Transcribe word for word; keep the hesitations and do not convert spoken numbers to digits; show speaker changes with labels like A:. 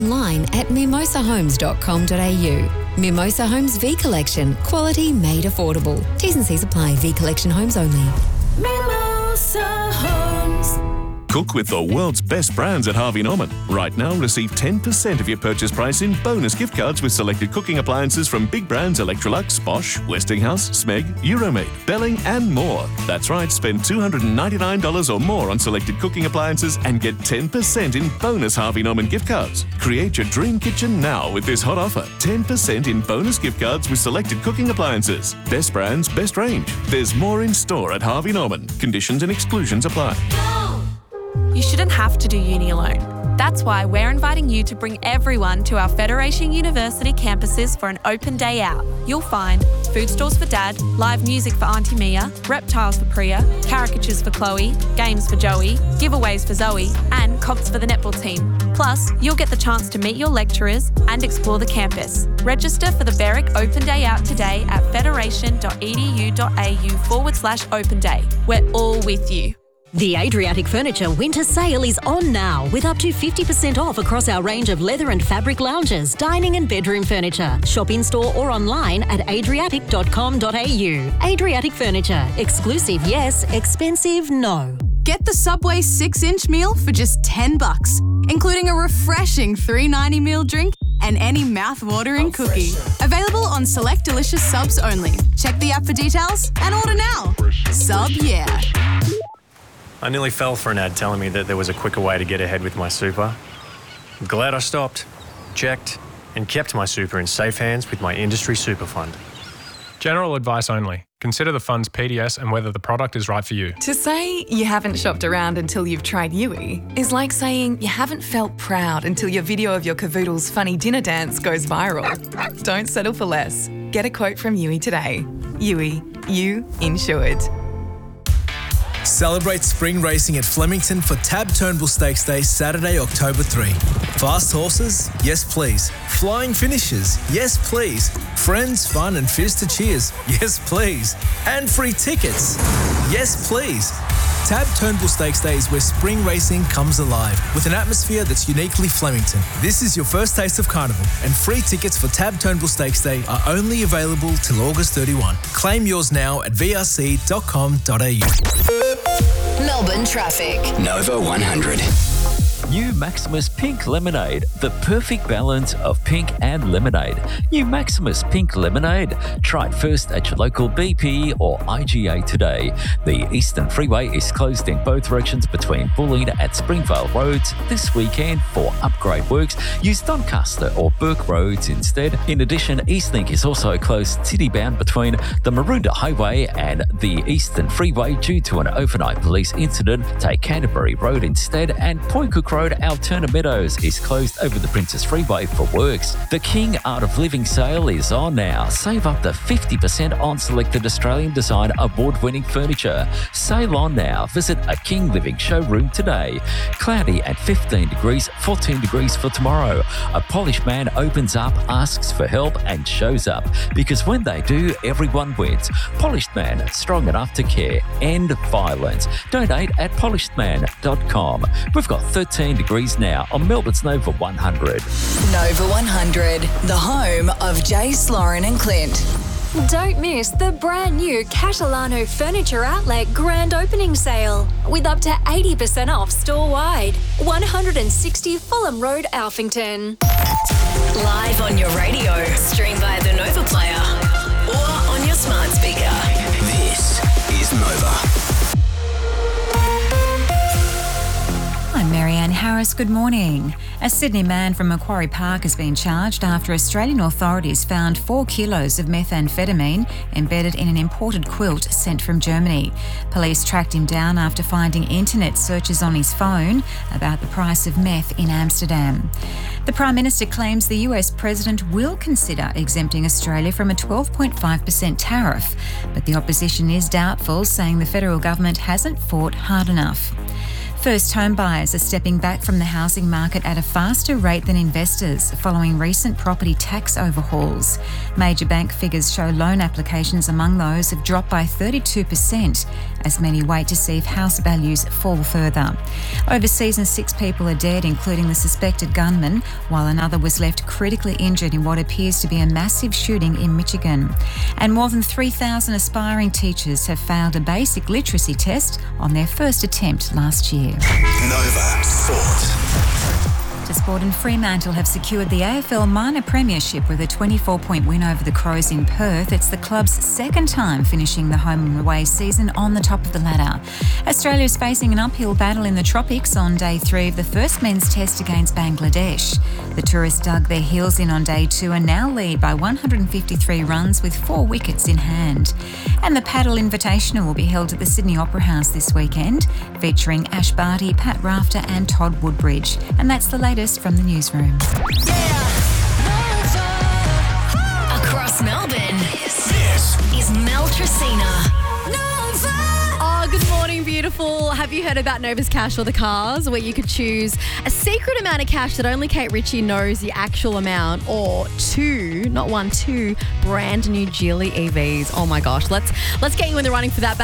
A: online at mimosa homes dot com dot a u. Mimosa Homes V Collection. Quality made affordable. T's and C's apply. V Collection homes only.
B: Mimosa Homes.
C: Cook with the world's best brands at Harvey Norman. Right now, receive ten percent of your purchase price in bonus gift cards with selected cooking appliances from big brands Electrolux, Bosch, Westinghouse, Smeg, Euromade, Belling and more. That's right, spend two hundred ninety-nine dollars or more on selected cooking appliances and get ten percent in bonus Harvey Norman gift cards. Create your dream kitchen now with this hot offer. ten percent in bonus gift cards with selected cooking appliances. Best brands, best range. There's more in store at Harvey Norman. Conditions and exclusions apply.
D: You shouldn't have to do uni alone. That's why we're inviting you to bring everyone to our Federation University campuses for an open day out. You'll find food stalls for Dad, live music for Auntie Mia, reptiles for Priya, caricatures for Chloe, games for Joey, giveaways for Zoe, and comps for the netball team. Plus, you'll get the chance to meet your lecturers and explore the campus. Register for the Berwick Open Day Out today at federation.edu.au forward slash open day. We're all with you.
E: The Adriatic Furniture Winter Sale is on now with up to fifty percent off across our range of leather and fabric lounges, dining and bedroom furniture. Shop in-store or online at adriatic dot com dot a u. Adriatic Furniture. Exclusive yes, expensive no.
F: Get the Subway six-inch meal for just ten bucks, including a refreshing three ninety meal drink and any mouth-watering cookie. Available on select delicious subs only. Check the app for details and order now. Sub yeah.
G: I nearly fell for an ad telling me that there was a quicker way to get ahead with my super. I'm glad I stopped, checked, and kept my super in safe hands with my industry super fund.
H: General advice only. Consider the fund's P D S and whether the product is right for you.
I: To say you haven't shopped around until you've tried Yui is like saying you haven't felt proud until your video of your cavoodle's funny dinner dance goes viral. Don't settle for less. Get a quote from Yui today. Yui, you insured.
J: Celebrate spring racing at Flemington for Tab Turnbull Stakes Day, Saturday, October third. Fast horses? Yes, please. Flying finishes? Yes, please. Friends, fun and fizz to cheers? Yes, please. And free tickets? Yes, please. Tab Turnbull Stakes Day is where spring racing comes alive with an atmosphere that's uniquely Flemington. This is your first taste of carnival, and free tickets for Tab Turnbull Stakes Day are only available till August thirty-first. Claim yours now at v r c dot com dot a u.
B: Melbourne traffic.
K: Nova one hundred. New Maximus Pink Lemonade, the perfect balance of pink and lemonade. New Maximus Pink Lemonade. Try it first at your local B P or I G A today. The Eastern Freeway is closed in both directions between Bulleen and Springvale Roads this weekend for upgrade works. Use Doncaster or Burke Roads instead. In addition, Eastlink is also closed city-bound between the Maroondah Highway and the Eastern Freeway due to an overnight police incident. Take Canterbury Road instead, and Point Cook Road, Alterna Meadows, is closed over the Princess Freeway for works. The King Art of Living sale is on now. Save up to fifty percent on selected Australian Design award-winning furniture. Sale on now. Visit a King Living showroom today. Cloudy at fifteen degrees, fourteen degrees for tomorrow. A polished man opens up, asks for help and shows up. Because when they do, everyone wins. Polished Man, strong enough to care. End violence. Donate at polished man dot com. We've got thirteen degrees now on Melbourne's Nova one hundred.
B: Nova one hundred, the home of Jace, Lauren and Clint.
L: Don't miss the brand new Catalano Furniture Outlet Grand Opening Sale with up to eighty percent off store-wide. one sixty Fulham Road, Alphington.
B: Live on your radio, stream via the Nova Player or on your smart speaker.
K: This is Nova.
M: I'm Marianne Harris. Good morning. A Sydney man from Macquarie Park has been charged after Australian authorities found four kilos of methamphetamine embedded in an imported quilt sent from Germany. Police tracked him down after finding internet searches on his phone about the price of meth in Amsterdam. The Prime Minister claims the U S President will consider exempting Australia from a twelve point five percent tariff, but the opposition is doubtful, saying the federal government hasn't fought hard enough. First home buyers are stepping back from the housing market at a faster rate than investors following recent property tax overhauls. Major bank figures show loan applications among those have dropped by thirty-two percent as many wait to see if house values fall further. Overseas, and six people are dead, including the suspected gunman, while another was left critically injured in what appears to be a massive shooting in Michigan. And more than three thousand aspiring teachers have failed a basic literacy test on their first attempt last year.
N: Nova Sport.
M: To sport, and Fremantle have secured the A F L Minor Premiership with a twenty-four point win over the Crows in Perth. It's the club's second time finishing the home and away season on the top of the ladder. Australia is facing an uphill battle in the tropics on day three of the first men's test against Bangladesh. The tourists dug their heels in on day two and now lead by one hundred fifty-three runs with four wickets in hand. And the Paddle Invitational will be held at the Sydney Opera House this weekend, featuring Ash Barty, Pat Rafter and Todd Woodbridge. And that's the latest from the newsroom.
B: Across Melbourne, this is Mel Tracina.
O: Oh, good morning, beautiful. Have you heard about Nova's Cash or the Cars, where you could choose a secret amount of cash that only Kate Ritchie knows the actual amount, or two, not one, two brand new Geely E Vs? Oh my gosh, let's let's get you in the running for that.